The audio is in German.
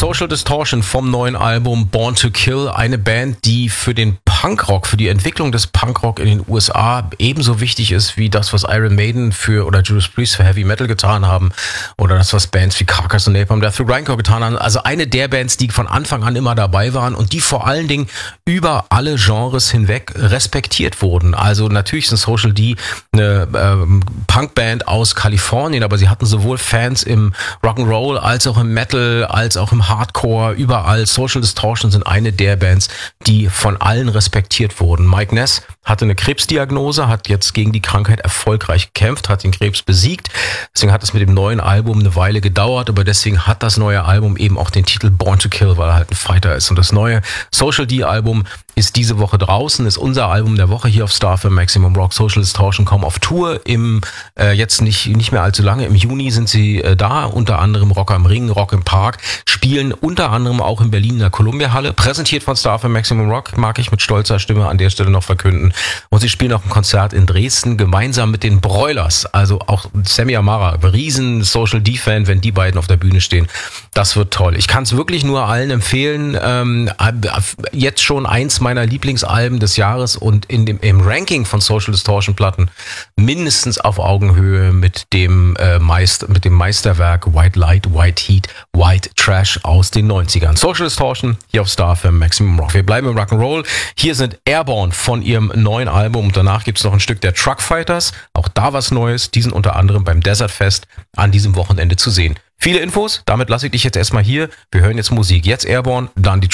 Social Distortion vom neuen Album Born to Kill, eine Band, die für den Punkrock, für die Entwicklung des Punkrock in den USA ebenso wichtig ist wie das, was Iron Maiden oder Judas Priest für Heavy Metal getan haben oder das, was Bands wie Carcass und Napalm Death through Grindcore getan haben. Also eine der Bands, die von Anfang an immer dabei waren und die vor allen Dingen über alle Genres hinweg respektiert wurden. Also natürlich sind Social D eine Punkband aus Kalifornien, aber sie hatten sowohl Fans im Rock'n'Roll als auch im Metal, als auch im Hardcore, überall. Social Distortion sind eine der Bands, die von allen respektiert wurden. Mike Ness hatte eine Krebsdiagnose, hat jetzt gegen die Krankheit erfolgreich gekämpft, hat den Krebs besiegt. Deswegen hat es mit dem neuen Album eine Weile gedauert, aber deswegen hat das neue Album eben auch den Titel Born to Kill, weil er halt ein Fighter ist. Und das neue Social D-Album ist diese Woche draußen, ist unser Album der Woche hier auf Star FM Maximum Rock. Social Distortion kommen auf Tour jetzt nicht mehr allzu lange. Im Juni sind sie da, unter anderem Rock am Ring, Rock im Park, spielen unter anderem auch in Berlin in der Columbia Halle, präsentiert von Star FM Maximum Rock, mag ich mit stolzer Stimme an der Stelle noch verkünden. Und sie spielen auch ein Konzert in Dresden gemeinsam mit den Broilers, also auch Sammy Amara, riesen Social D-Fan, wenn die beiden auf der Bühne stehen. Das wird toll. Ich kann es wirklich nur allen empfehlen. Jetzt schon eins meiner Lieblingsalben des Jahres und im Ranking von Social Distortion Platten mindestens auf Augenhöhe mit dem Meisterwerk White Light, White Heat, White Trash aus den 90ern. Social Distortion hier auf Star FM Maximum Rock. Wir bleiben im Rock'n'Roll. Hier sind Airborne von ihrem neuen Album und danach gibt es noch ein Stück der Truck Fighters. Auch da was Neues. Die sind unter anderem beim Desert Fest an diesem Wochenende zu sehen. Viele Infos, damit lasse ich dich jetzt erstmal hier. Wir hören jetzt Musik. Jetzt Airborne, dann die